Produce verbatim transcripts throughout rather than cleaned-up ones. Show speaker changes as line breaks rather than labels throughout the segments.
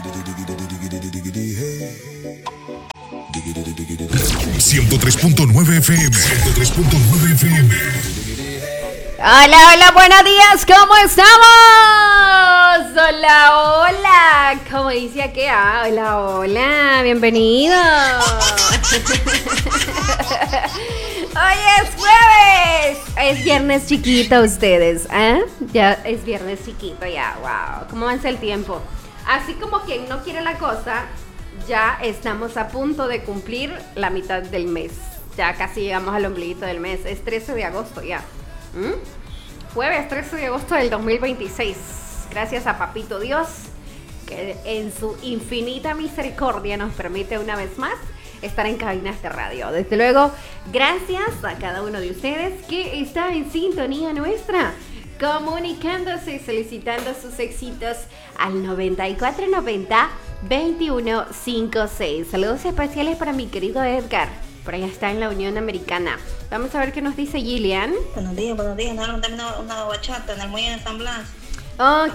ciento tres punto nueve F M. ciento tres punto nueve F M.
Hola, hola, buenos días, ¿cómo estamos? Hola, hola, como dice aquí, ah, hola, hola, bienvenido. Hoy es jueves, es viernes chiquito ustedes, ¿eh? Ya es viernes chiquito, ya, wow, ¿cómo avanza el tiempo? Así como quien no quiere la cosa, ya estamos a punto de cumplir la mitad del mes. Ya casi llegamos al ombliguito del mes, es trece de agosto ya. ¿Mm? Jueves trece de agosto del dos mil veintiséis. Gracias a Papito Dios, que en su infinita misericordia nos permite una vez más estar en cabinas de radio. Desde luego, gracias a cada uno de ustedes que está en sintonía nuestra, comunicándose y solicitando sus éxitos al noventa y cuatro noventa veintiuno cincuenta y seis. Saludos especiales para mi querido Edgar. Por allá está en la Unión Americana. Vamos a ver qué nos dice Gillian.
Buenos días, buenos días. Nos dame una, una bachata en el muelle de San Blas.
Ok,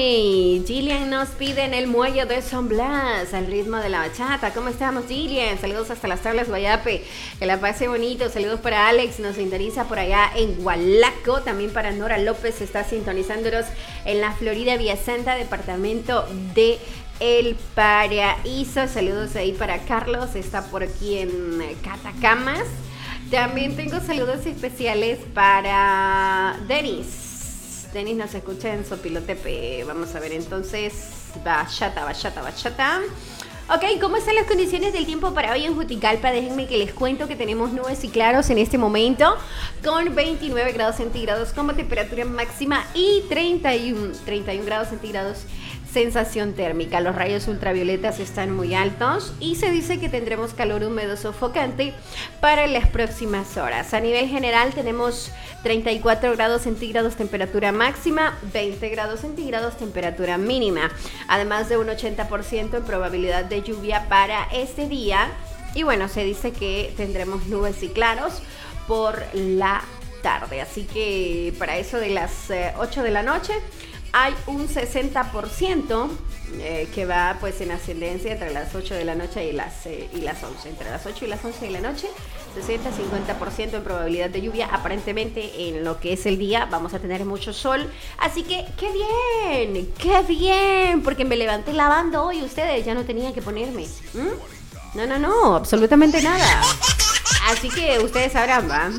Gillian nos pide en el muelle de San Blas al ritmo de la bachata. ¿Cómo estamos, Gillian? Saludos hasta las tablas Guayape. Que la pase bonito. Saludos para Alex, nos sintoniza por allá en Hualaco. También para Nora López, está sintonizándonos en la Florida Vía Santa, departamento de El Paraíso. Saludos ahí para Carlos, está por aquí en Catacamas. También tengo saludos especiales para Denis. Denis nos escucha en Sopilotepe. Vamos a ver entonces. Bachata, bachata, bachata. Ok, ¿cómo están las condiciones del tiempo para hoy en Juticalpa? Déjenme que les cuento que tenemos nubes y claros en este momento, con veintinueve grados centígrados como temperatura máxima y treinta y uno grados centígrados sensación térmica. Los rayos ultravioletas están muy altos y se dice que tendremos calor húmedo sofocante para las próximas horas. A nivel general tenemos treinta y cuatro grados centígrados temperatura máxima, veinte grados centígrados temperatura mínima, además de un ochenta por ciento en probabilidad de lluvia para este día. Y bueno, se dice que tendremos nubes y claros por la tarde, así que para eso de las eh, ocho de la noche hay un sesenta por ciento eh, que va pues en ascendencia entre las ocho de la noche y las, eh, y las once. Entre las ocho y las once de la noche, sesenta a cincuenta por ciento en probabilidad de lluvia. Aparentemente en lo que es el día vamos a tener mucho sol. Así que ¡qué bien! ¡Qué bien! Porque me levanté lavando hoy, ustedes ya no tenía que ponerme. ¿Mm? No, no, no, absolutamente nada. Así que ustedes sabrán, ¿va?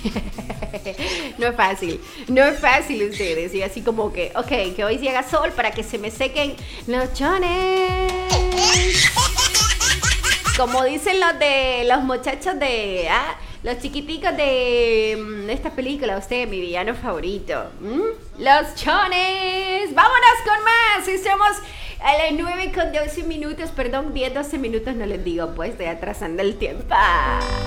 No es fácil, no es fácil ustedes. Y así como que, ok, que hoy llega sol para que se me sequen los chones. Como dicen los de los muchachos de, ah, los chiquiticos de, de esta película, usted, mi villano favorito. ¿Mm? Los chones. Vámonos con más. Estamos a las nueve con doce minutos, perdón, diez, doce minutos, no les digo, pues estoy atrasando el tiempo.